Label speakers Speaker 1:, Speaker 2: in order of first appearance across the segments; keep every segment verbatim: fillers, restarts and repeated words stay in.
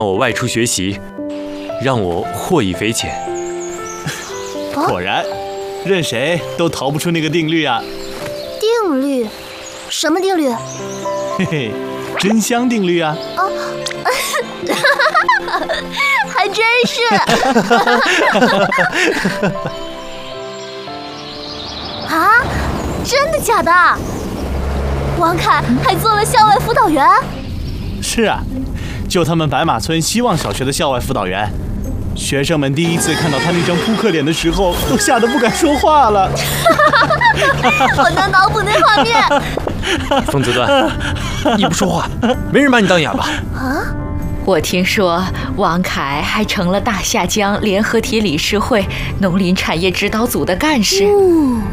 Speaker 1: 我外出学习，让我获益匪浅。
Speaker 2: 果然，任谁都逃不出那个定律啊！
Speaker 3: 定律？什么定律？
Speaker 2: 嘿嘿，真香定律啊！
Speaker 3: 哦，还真是。啊，真的假的？王凯还做了校外辅导员？
Speaker 2: 是啊，就他们白马村希望小学的校外辅导员。学生们第一次看到他那张扑克脸的时候，都吓得不敢说话了。
Speaker 3: 我能脑补那画面。
Speaker 1: 风泽端，你不说话，没人把你当哑巴。
Speaker 3: 啊！
Speaker 4: 我听说王凯还成了大下江联合体理事会农林产业指导组的干事。
Speaker 3: 嗯，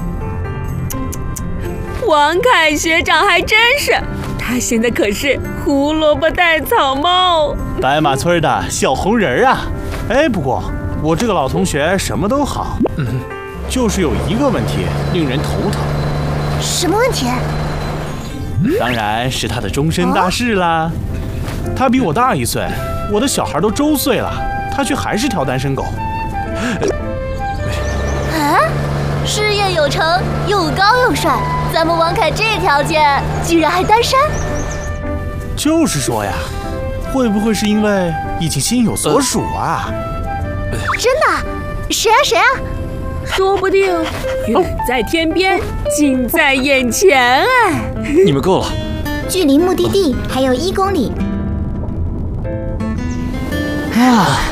Speaker 5: 王凯学长还真是，他现在可是胡萝卜戴草帽，
Speaker 2: 白马村的小红人啊！哎，不过我这个老同学什么都好，嗯，就是有一个问题令人头疼。
Speaker 3: 什么问题？
Speaker 2: 当然是他的终身大事啦。他比我大一岁，我的小孩都周岁了，他却还是条单身狗。
Speaker 3: 啊！事业有成，又高又帅，咱们王凯这条件居然还单身？
Speaker 2: 就是说呀，会不会是因为已经心有所属啊？
Speaker 3: 真的？谁啊谁啊？
Speaker 5: 说不定远在天边，近在眼前哎！
Speaker 1: 你们够了，
Speaker 3: 距离目的地还有一公里。
Speaker 2: 啊！